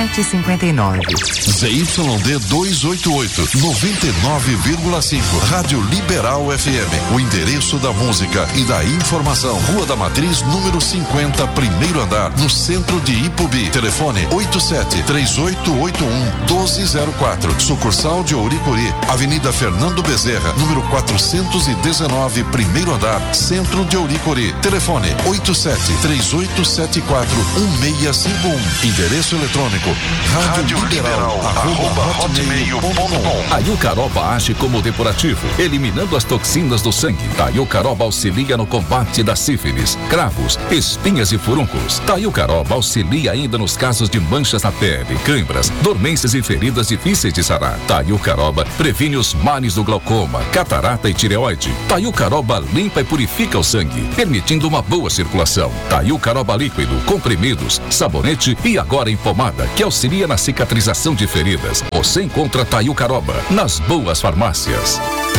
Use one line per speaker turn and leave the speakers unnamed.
1759.
ZYD 288, 99,5. Rádio Liberal FM. O endereço da música e da informação. Rua da Matriz, número 50, primeiro andar, no centro de Ipubi. Telefone 87-3881-1204. Sucursal de Ouricuri. Avenida Fernando Bezerra, número 419, primeiro andar, centro de Ouricuri. Telefone 87-3874-1651. Endereço eletrônico radioliberal@hotmail.com.
A Yucaroba age como depurativo, eliminando as toxinas do sangue. A Yucaroba auxilia no combate da sífilis, cravos, espinhas e furúnculos. A Yucaroba auxilia ainda nos casos de manchas na pele, câimbras, dormências e feridas difíceis de sarar. A Yucaroba previne os males do glaucoma, catarata e tireoide. A Yucaroba limpa e purifica o sangue, permitindo uma boa circulação. A Yucaroba líquido, comprimidos, sabonete e agora em pomada, que auxilia na cicatrização de feridas. Você encontra Yucaroba nas boas farmácias.